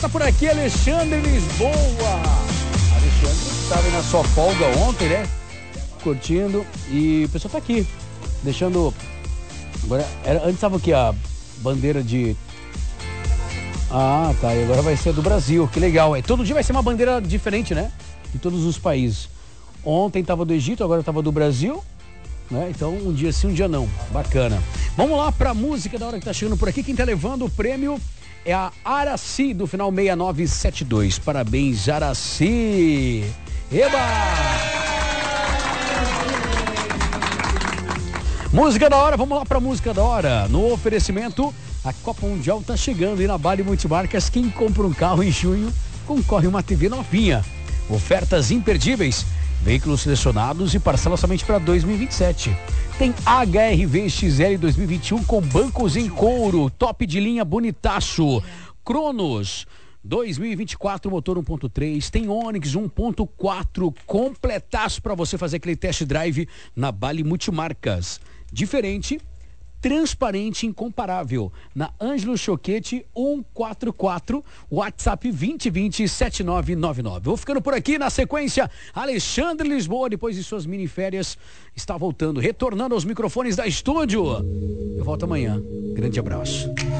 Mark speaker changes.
Speaker 1: Tá por aqui Alexandre Lisboa. Alexandre estava na sua folga ontem, né? Curtindo. E o pessoal tá aqui, deixando... Agora, antes estava aqui a bandeira de... Ah, tá. E agora vai ser do Brasil. Que legal. Todo dia vai ser uma bandeira diferente, né? De todos os países. Ontem tava do Egito, agora tava do Brasil, né? Então um dia sim, um dia não. Bacana. Vamos lá pra música da hora que tá chegando por aqui. Quem tá levando o prêmio é a Araci, do final 6972. Parabéns, Araci. Eba! Música da hora, vamos lá pra música da hora. No oferecimento, a Copa Mundial tá chegando e na Bali Multimarcas, quem compra um carro em junho concorre uma TV novinha. Ofertas imperdíveis, veículos selecionados e parcela somente para 2027. Tem HR-V XL 2021 com bancos em couro, top de linha, bonitaço. Cronos 2024, motor 1.3, tem Onix 1.4, completaço para você fazer aquele test drive na Bali Multimarcas. Diferente, transparente, incomparável. Na Ângelo Choquete 144, WhatsApp 2020-7999. Vou ficando por aqui, na sequência, Alexandre Lisboa, depois de suas miniférias, está voltando, retornando aos microfones da estúdio. Eu volto amanhã. Grande abraço.